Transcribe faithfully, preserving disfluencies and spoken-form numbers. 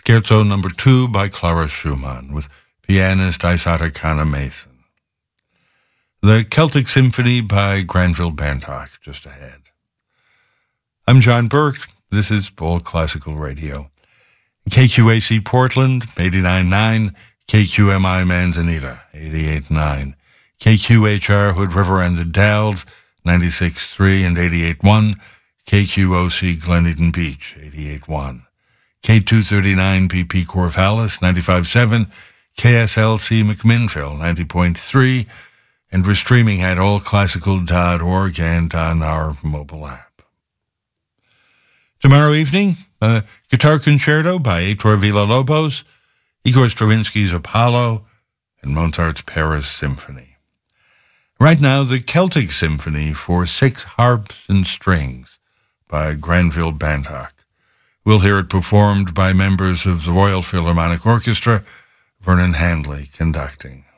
Scherzo number two by Clara Schumann with pianist Isata Kana Mason. The Celtic Symphony by Granville Bantock just ahead. I'm John Burke. This is All Classical Radio. K Q A C Portland, eighty-nine point nine, K Q M I Manzanita, eighty-eight point nine, K Q H R Hood River and the Dalles, ninety-six point three and eighty-eight point one, K Q O C Glen Eden Beach, eighty-eight point one, K two thirty-nine P P Corvallis, ninety-five point seven, K S L C McMinnville, ninety point three, and we're streaming at all classical dot org and on our mobile app. Tomorrow evening, a guitar concerto by Heitor Villa-Lobos, Igor Stravinsky's Apollo, and Mozart's Paris Symphony. Right now, the Celtic Symphony for six harps and strings by Granville Bantock. We'll hear it performed by members of the Royal Philharmonic Orchestra, Vernon Handley conducting.